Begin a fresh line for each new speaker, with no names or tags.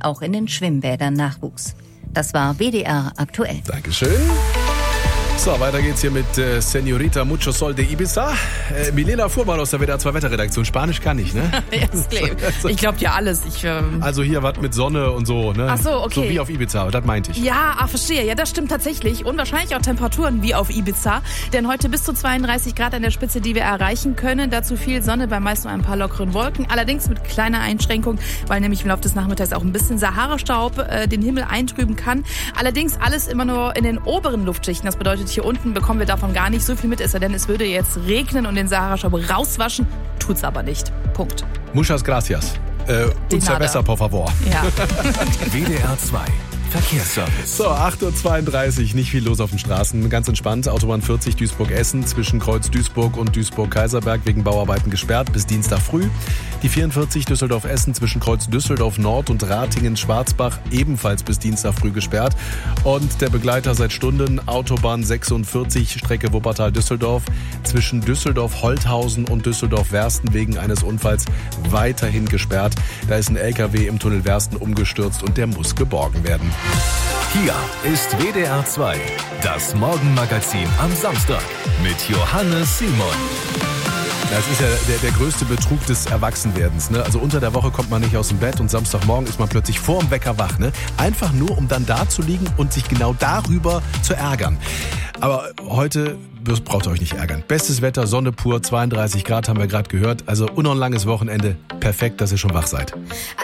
auch in den Schwimmbädern Nachwuchs. Das war WDR aktuell.
Dankeschön. So, weiter geht's hier mit Señorita Mucho Sol de Ibiza. Milena Fuhrmann aus der WDR 2 Wetterredaktion. Spanisch kann ich, ne?
Ich glaube ja alles.
Also hier was mit Sonne und so, ne?
Ach so, okay.
So wie auf Ibiza, das meinte ich.
Ja, verstehe. Ja, das stimmt tatsächlich. Und wahrscheinlich auch Temperaturen wie auf Ibiza. Denn heute bis zu 32 Grad an der Spitze, die wir erreichen können. Dazu viel Sonne, bei meist nur ein paar lockeren Wolken. Allerdings mit kleiner Einschränkung, weil nämlich im Laufe des Nachmittags auch ein bisschen Sahara-Staub den Himmel eintrüben kann. Allerdings alles immer nur in den oberen Luftschichten. Das bedeutet, hier unten bekommen wir davon gar nicht so viel mit, denn es würde jetzt regnen und den Sahara-Staub rauswaschen, tut's aber nicht. Punkt.
Muchas gracias. Un cerveza, por favor.
Ja.
WDR 2 Verkehrsservice.
So, 8.32 Uhr, nicht viel los auf den Straßen. Ganz entspannt, Autobahn 40 Duisburg-Essen zwischen Kreuz Duisburg und Duisburg-Kaiserberg wegen Bauarbeiten gesperrt bis Dienstag früh. Die 44 Düsseldorf-Essen zwischen Kreuz Düsseldorf-Nord und Ratingen-Schwarzbach ebenfalls bis Dienstag früh gesperrt. Und der Begleiter seit Stunden, Autobahn 46, Strecke Wuppertal-Düsseldorf zwischen Düsseldorf-Holthausen und Düsseldorf-Wersten wegen eines Unfalls weiterhin gesperrt. Da ist ein LKW im Tunnel Wersten umgestürzt und der muss geborgen werden.
Hier ist WDR 2, das Morgenmagazin am Samstag mit Johannes Simon.
Das ist ja der größte Betrug des Erwachsenwerdens. Ne? Also unter der Woche kommt man nicht aus dem Bett und Samstagmorgen ist man plötzlich vorm Wecker wach. Ne? Einfach nur, um dann da zu liegen und sich genau darüber zu ärgern. Aber heute braucht ihr euch nicht ärgern. Bestes Wetter, Sonne pur, 32 Grad haben wir gerade gehört. Also noch ein langes Wochenende. Perfekt, dass ihr schon wach seid.